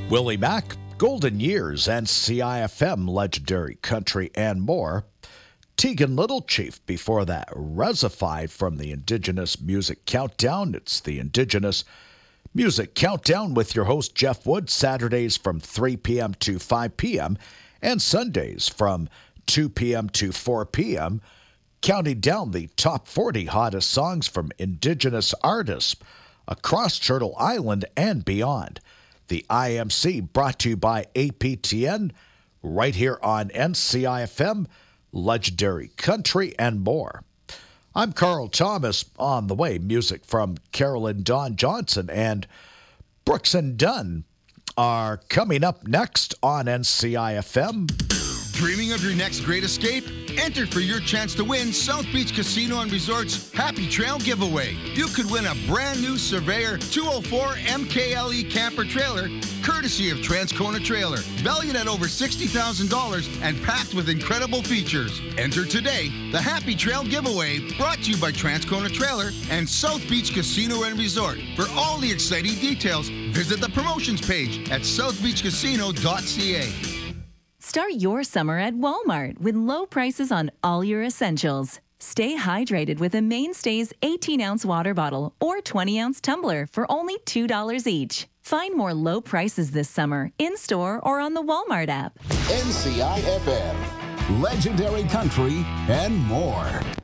Willie Mack, Golden Years, and CIFM, Legendary Country, and more. Tegan Littlechief before that, Resified from the Indigenous Music Countdown. It's the Indigenous Music Countdown with your host, Jeff Wood, Saturdays from 3 p.m. to 5 p.m. and Sundays from 2 p.m. to 4 p.m., counting down the top 40 hottest songs from Indigenous artists across Turtle Island and beyond. The IMC brought to you by APTN right here on NCIFM, Legendary Country, and more. I'm Carl Thomas. On the way, music from Carolyn Dawn Johnson and Brooks and Dunn are coming up next on NCIFM. Dreaming of your next great escape? Enter for your chance to win South Beach Casino and Resort's Happy Trail giveaway. You could win a brand new Surveyor 204 MKLE camper trailer, courtesy of Transcona Trailer, valued at over $60,000 and packed with incredible features. Enter today. The Happy Trail giveaway brought to you by Transcona Trailer and South Beach Casino and Resort. For all the exciting details, visit the promotions page at southbeachcasino.ca. Start your summer at Walmart with low prices on all your essentials. Stay hydrated with a Mainstays 18-ounce water bottle or 20-ounce tumbler for only $2 each. Find more low prices this summer in-store or on the Walmart app. NCIFM, Legendary Country, and more.